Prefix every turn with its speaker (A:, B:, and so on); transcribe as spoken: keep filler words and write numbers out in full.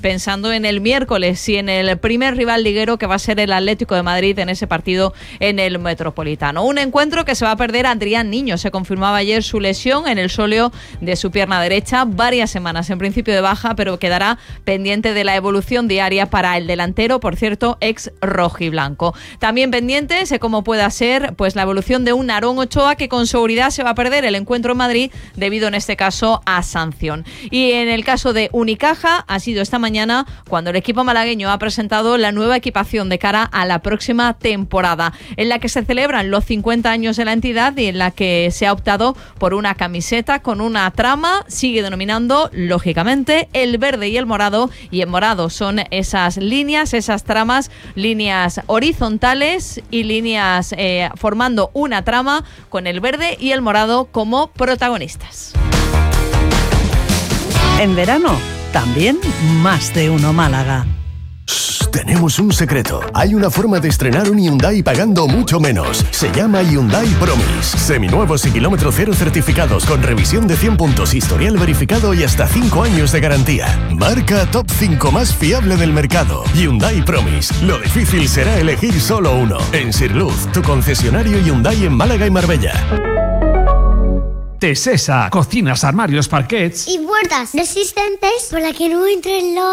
A: pensando en el miércoles y en el primer rival liguero que va a ser el Atlético de Madrid en ese partido en el Metropolitano. Un encuentro que se va a perder Adrián Niño. Se confirmaba ayer su lesión en el sóleo de su pierna derecha, varias semanas en principio de baja, pero quedará pendiente de la evolución diaria para el delantero, por cierto, ex rojiblanco. También pendientes de cómo pueda ser pues la evolución de un Aarón Ochoa, que con seguridad se va a perder el encuentro en Madrid debido en este caso a sanción. Y en el caso de Unicaja ha sido esta mañana cuando el equipo malagueño ha presentado la nueva equipación de cara a la próxima temporada, en la que se celebran los cincuenta años de la entidad y en la que se ha optado por una camiseta con una trama, sigue denominando lógicamente el verde y el morado, y en morado son esas líneas, esas tramas, líneas horizontales y líneas eh, formando una trama con el verde y el morado como protagonistas.
B: En verano, también más de uno Málaga.
C: Shh, tenemos un secreto. Hay una forma de estrenar un Hyundai pagando mucho menos. Se llama Hyundai Promise. Seminuevos y kilómetro cero certificados con revisión de cien puntos, historial verificado y hasta cinco años de garantía. Marca top cinco más fiable del mercado. Hyundai Promise. Lo difícil será elegir solo uno. En Sirluz, tu concesionario Hyundai en Málaga y Marbella.
D: Tesesa, cocinas, armarios, parquets
E: y puertas resistentes para que no entren los